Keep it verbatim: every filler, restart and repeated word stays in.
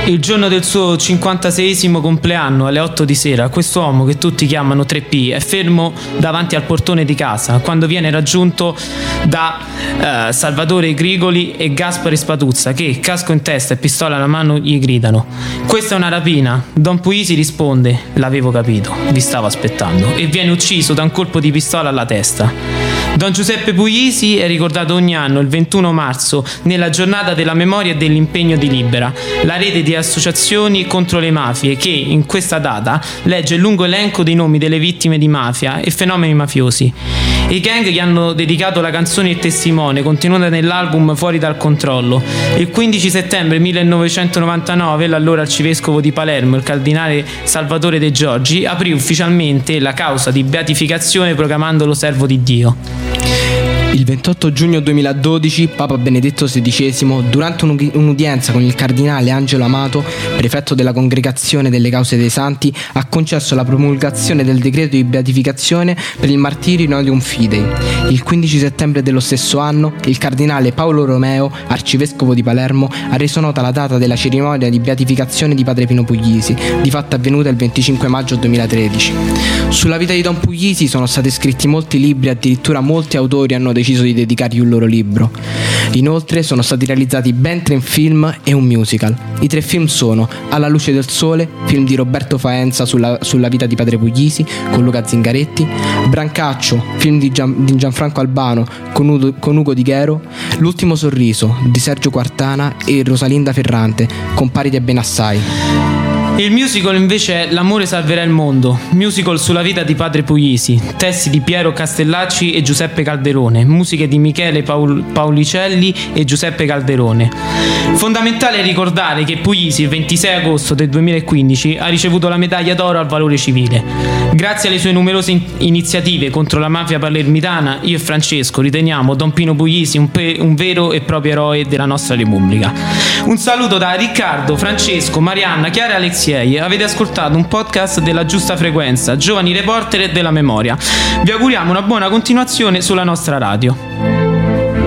Il giorno del suo cinquantaseiesimo compleanno, alle otto di sera, questo uomo che tutti chiamano tre P è fermo davanti al portone di casa quando viene raggiunto da eh, Salvatore Grigoli e Gaspare Spatuzza che, casco in testa e pistola alla mano, gli gridano: questa è una rapina. Don Puglisi risponde: l'avevo capito, vi stavo aspettando, e viene ucciso da un colpo di pistola alla testa. Don Giuseppe Puglisi è ricordato ogni anno il ventuno marzo nella giornata della memoria e dell'impegno di Libera, la rete di associazioni contro le mafie che in questa data legge il lungo elenco dei nomi delle vittime di mafia e fenomeni mafiosi. I gang gli hanno dedicato la canzone Il testimone, contenuta nell'album Fuori dal controllo. Il quindici settembre millenovecentonovantanove l'allora arcivescovo di Palermo, il cardinale Salvatore De Giorgi, aprì ufficialmente la causa di beatificazione proclamandolo servo di Dio. Il ventotto giugno duemiladodici Papa Benedetto sedicesimo, durante un'udienza con il cardinale Angelo Amato, prefetto della Congregazione delle Cause dei Santi, ha concesso la promulgazione del decreto di beatificazione per il martirio in odium fidei. Il quindici settembre dello stesso anno il cardinale Paolo Romeo, arcivescovo di Palermo, ha reso nota la data della cerimonia di beatificazione di padre Pino Puglisi, di fatto avvenuta il venticinque maggio duemilatredici. Sulla vita di Don Puglisi sono stati scritti molti libri, addirittura molti autori hanno deciso di dedicargli un loro libro. Inoltre sono stati realizzati ben tre film e un musical. I tre film sono Alla luce del sole, film di Roberto Faenza sulla, sulla vita di padre Puglisi con Luca Zingaretti; Brancaccio, film di, Gian, di Gianfranco Albano con, Udo, con Ugo Di Chero; L'ultimo sorriso di Sergio Quartana e Rosalinda Ferrante con Paride Benassai. Il musical invece è L'amore salverà il mondo, musical sulla vita di padre Puglisi, testi di Piero Castellacci e Giuseppe Calderone, musiche di Michele Paul- Paulicelli e Giuseppe Calderone. Fondamentale ricordare che Puglisi il ventisei agosto del duemilaquindici ha ricevuto la medaglia d'oro al valore civile. Grazie alle sue numerose in- iniziative contro la mafia palermitana, io e Francesco riteniamo Don Pino Puglisi un, pe- un vero e proprio eroe della nostra Repubblica. Un saluto da Riccardo, Francesco, Marianna, Chiara e Alexia. Avete ascoltato un podcast della Giusta Frequenza, giovani reporter della memoria. Vi auguriamo una buona continuazione sulla nostra radio.